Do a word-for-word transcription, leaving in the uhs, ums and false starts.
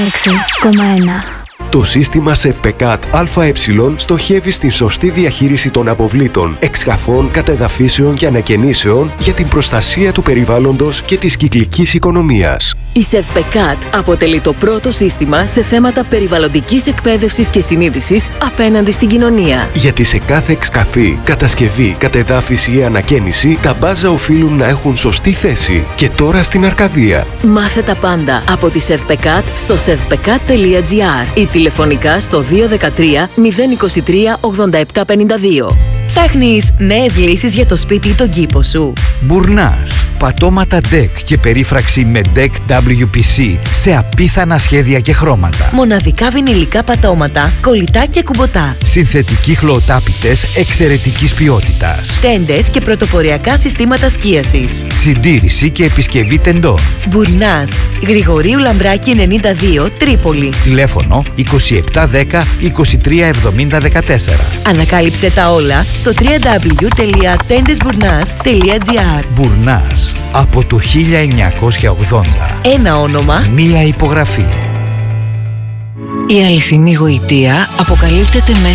έξι κόμμα ένα. Το σύστημα ΣΕΔΠΕΚΑΤ ΑΕ στοχεύει στην σωστή διαχείριση των αποβλήτων, εξκαφών, κατεδαφίσεων και ανακαινήσεων για την προστασία του περιβάλλοντος και της κυκλικής οικονομίας. Η ΣΕΔΠΕΚΑΤ αποτελεί το πρώτο σύστημα σε θέματα περιβαλλοντικής εκπαίδευσης και συνείδησης απέναντι στην κοινωνία. Γιατί σε κάθε εξκαφή, κατασκευή, κατεδάφιση ή ανακαίνιση, τα μπάζα οφείλουν να έχουν σωστή θέση. Και τώρα στην Αρκαδία. Μάθε τα πάντα από τη ΣΕΔΠΕΚΑΤ στο σεδπεκατ τελεία τζι άρ ή τηλεφωνικά στο δύο ένα τρία μηδέν είκοσι τρία ογδόντα επτά πενήντα δύο. Ψάχνεις νέες λύσεις για το σπίτι ή τον κήπο σου? Μπουρνάς. Πατώματα ντεκ και περίφραξη με ντεκ ντάμπλιου πι σι σε απίθανα σχέδια και χρώματα. Μοναδικά βινιλικά πατώματα, κολλητά και κουμποτά. Συνθετικοί χλωοτάπητες εξαιρετικής ποιότητας. Τέντες και πρωτοποριακά συστήματα σκίασης. Συντήρηση και επισκευή τεντών. Μπουρνάς. Γρηγορίου Λαμπράκη ενενήντα δύο, Τρίπολη. Τηλέφωνο είκοσι επτά δέκα είκοσι τρία εβδομήντα δεκατέσσερα. Ανακάλυψε τα όλα στο double-u double-u double-u τελεία τέντεσμπουρνάς τελεία τζι άρ. Μπουρνάς. Από το χίλια εννιακόσια ογδόντα. Ένα όνομα, μία υπογραφή. Η αληθινή γοητεία αποκαλύπτεται μέσα